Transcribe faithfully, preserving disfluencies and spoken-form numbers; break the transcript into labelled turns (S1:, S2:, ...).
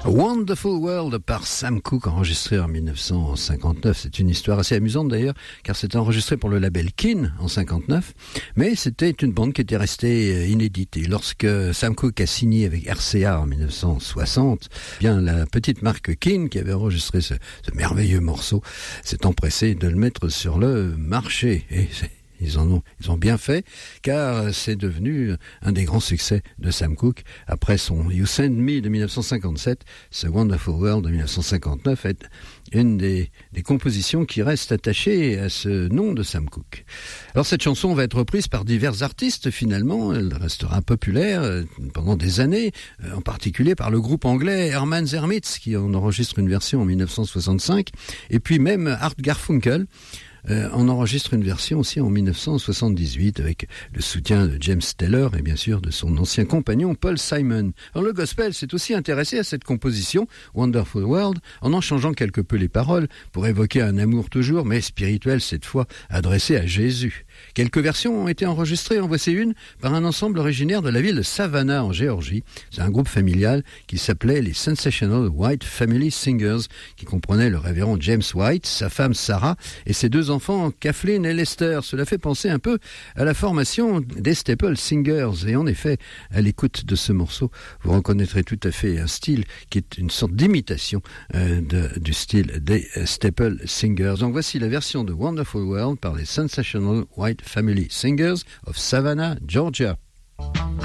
S1: Wonderful World par Sam Cooke, enregistré en dix-neuf cent cinquante-neuf. C'est une histoire assez amusante d'ailleurs, car c'était enregistré pour le label Kin en cinquante-neuf, mais c'était une bande qui était restée inédite. Et lorsque Sam Cooke a signé avec R C A en dix-neuf cent soixante, bien la petite marque Kin, qui avait enregistré ce, ce merveilleux morceau, s'est empressée de le mettre sur le marché. Et c'est Ils en ont, ils ont bien fait, car c'est devenu un des grands succès de Sam Cooke. Après son You Send Me de dix-neuf cent cinquante-sept, ce Wonderful World de dix-neuf cent cinquante-neuf est une des, des compositions qui restent attachées à ce nom de Sam Cooke. Alors cette chanson va être reprise par divers artistes finalement, elle restera populaire pendant des années, en particulier par le groupe anglais Herman's Hermits, qui en enregistre une version en dix-neuf cent soixante-cinq, et puis même Art Garfunkel. Euh, on enregistre une version aussi en dix-neuf cent soixante-dix-huit avec le soutien de James Taylor et bien sûr de son ancien compagnon Paul Simon. Alors le gospel s'est aussi intéressé à cette composition, Wonderful World, en en changeant quelque peu les paroles pour évoquer un amour toujours, mais spirituel cette fois, adressé à Jésus. Quelques versions ont été enregistrées, en voici une, par un ensemble originaire de la ville de Savannah en Géorgie. C'est un groupe familial qui s'appelait les Sensational White Family Singers, qui comprenait le révérend James White, sa femme Sarah et ses deux enfants Kathleen et Lester. Cela fait penser un peu à la formation des Staple Singers. Et en effet, à l'écoute de ce morceau, vous reconnaîtrez tout à fait un style qui est une sorte d'imitation euh, de, du style des Staple Singers. Donc voici la version de Wonderful World par les Sensational White Family Singers of Savannah, Georgia.